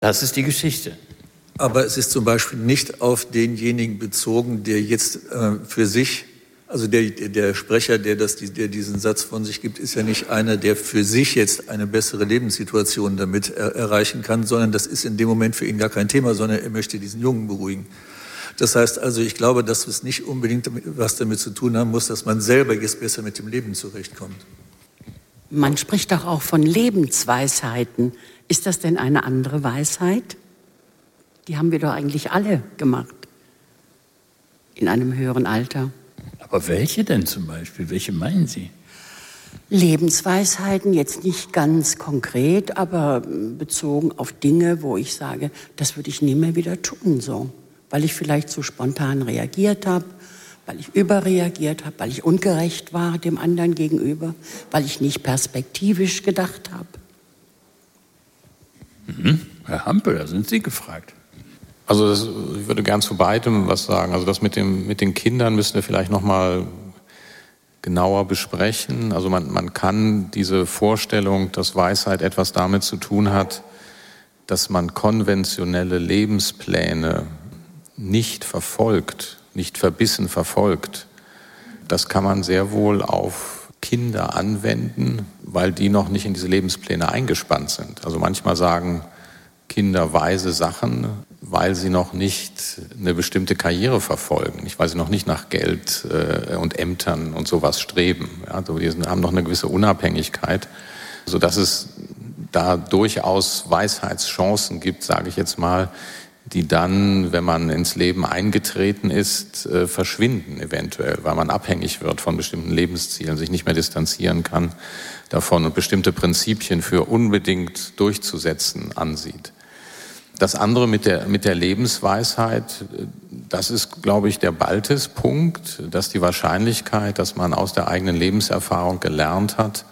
Das ist die Geschichte. Aber es ist zum Beispiel nicht auf denjenigen bezogen, der jetzt für sich, also der Sprecher, der diesen Satz von sich gibt, ist ja nicht einer, der für sich jetzt eine bessere Lebenssituation damit erreichen kann, sondern das ist in dem Moment für ihn gar kein Thema, sondern er möchte diesen Jungen beruhigen. Das heißt also, ich glaube, dass es nicht unbedingt was damit zu tun haben muss, dass man selber jetzt besser mit dem Leben zurechtkommt. Man spricht doch auch von Lebensweisheiten. Ist das denn eine andere Weisheit? Die haben wir doch eigentlich alle gemacht. In einem höheren Alter. Aber welche denn zum Beispiel? Welche meinen Sie? Lebensweisheiten, jetzt nicht ganz konkret, aber bezogen auf Dinge, wo ich sage, das würde ich nie mehr wieder tun, so. Weil ich vielleicht zu spontan reagiert habe, weil ich überreagiert habe, weil ich ungerecht war dem anderen gegenüber, weil ich nicht perspektivisch gedacht habe. Herr Hampel, da sind Sie gefragt. Also ich würde gern zu beidem was sagen. Also das mit den Kindern müssen wir vielleicht noch mal genauer besprechen. Also man kann diese Vorstellung, dass Weisheit etwas damit zu tun hat, dass man konventionelle Lebenspläne nicht verfolgt, nicht verbissen verfolgt, das kann man sehr wohl auf Kinder anwenden, weil die noch nicht in diese Lebenspläne eingespannt sind. Also manchmal sagen Kinder weise Sachen, weil sie noch nicht eine bestimmte Karriere verfolgen, nicht weil sie noch nicht nach Geld und Ämtern und sowas streben. Ja, also die haben noch eine gewisse Unabhängigkeit, sodass es da durchaus Weisheitschancen gibt, sage ich jetzt mal, die dann, wenn man ins Leben eingetreten ist, verschwinden eventuell, weil man abhängig wird von bestimmten Lebenszielen, sich nicht mehr distanzieren kann davon und bestimmte Prinzipien für unbedingt durchzusetzen ansieht. Das andere mit der Lebensweisheit, das ist, glaube ich, der Baltes-Punkt, dass die Wahrscheinlichkeit, dass man aus der eigenen Lebenserfahrung gelernt hat,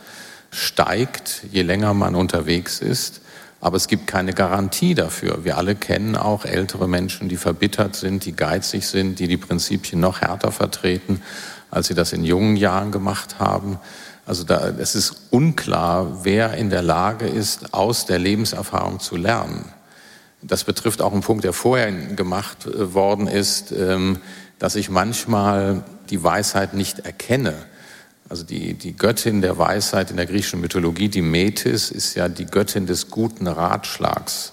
steigt, je länger man unterwegs ist. Aber es gibt keine Garantie dafür. Wir alle kennen auch ältere Menschen, die verbittert sind, die geizig sind, die Prinzipien noch härter vertreten, als sie das in jungen Jahren gemacht haben. Also es ist unklar, wer in der Lage ist, aus der Lebenserfahrung zu lernen. Das betrifft auch einen Punkt, der vorher gemacht worden ist, dass ich manchmal die Weisheit nicht erkenne. Also die Göttin der Weisheit in der griechischen Mythologie, die Metis, ist ja die Göttin des guten Ratschlags.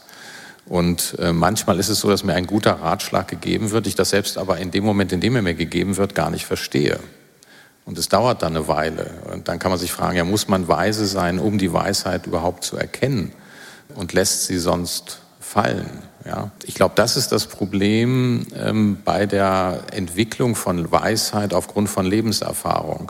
Und manchmal ist es so, dass mir ein guter Ratschlag gegeben wird, ich das selbst aber in dem Moment, in dem er mir gegeben wird, gar nicht verstehe. Und es dauert dann eine Weile. Und dann kann man sich fragen, ja, muss man weise sein, um die Weisheit überhaupt zu erkennen? Und lässt sie sonst fallen? Ja? Ich glaube, das ist das Problem bei der Entwicklung von Weisheit aufgrund von Lebenserfahrung.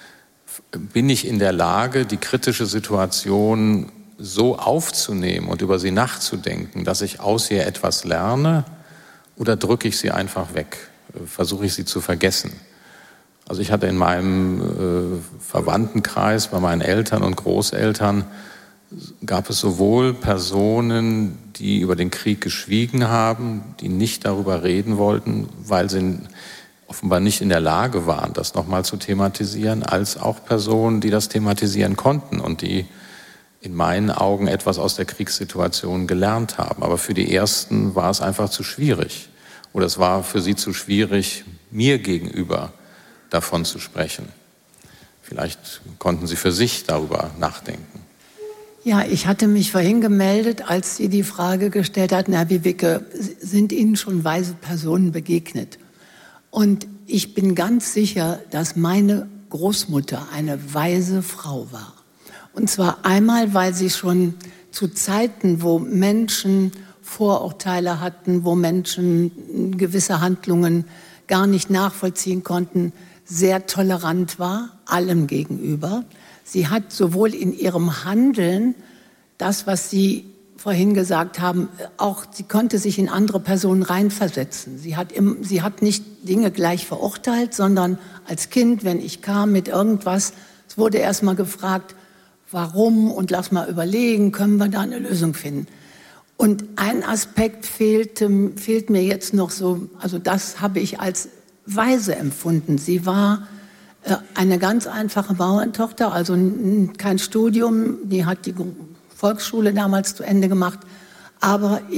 Bin ich in der Lage, die kritische Situation so aufzunehmen und über sie nachzudenken, dass ich aus ihr etwas lerne, oder drücke ich sie einfach weg, versuche ich sie zu vergessen? Also ich hatte in meinem Verwandtenkreis, bei meinen Eltern und Großeltern, gab es sowohl Personen, die über den Krieg geschwiegen haben, die nicht darüber reden wollten, weil sie offenbar nicht in der Lage waren, das nochmal zu thematisieren, als auch Personen, die das thematisieren konnten und die in meinen Augen etwas aus der Kriegssituation gelernt haben. Aber für die Ersten war es einfach zu schwierig. Oder es war für sie zu schwierig, mir gegenüber davon zu sprechen. Vielleicht konnten sie für sich darüber nachdenken. Ja, ich hatte mich vorhin gemeldet, als Sie die Frage gestellt hatten, Herr Wiewicke, sind Ihnen schon weise Personen begegnet? Und ich bin ganz sicher, dass meine Großmutter eine weise Frau war. Und zwar einmal, weil sie schon zu Zeiten, wo Menschen Vorurteile hatten, wo Menschen gewisse Handlungen gar nicht nachvollziehen konnten, sehr tolerant war, allem gegenüber. Sie hat sowohl in ihrem Handeln das, was Sie vorhin gesagt haben, auch sie konnte sich in andere Personen reinversetzen. Sie hat nicht Dinge gleich verurteilt, sondern als Kind, wenn ich kam mit irgendwas, es wurde erst mal gefragt, warum, und lass mal überlegen, können wir da eine Lösung finden. Und ein Aspekt fehlt mir jetzt noch so, also das habe ich als weise empfunden. Sie war eine ganz einfache Bauerntochter, also kein Studium, die hat die Volksschule damals zu Ende gemacht, aber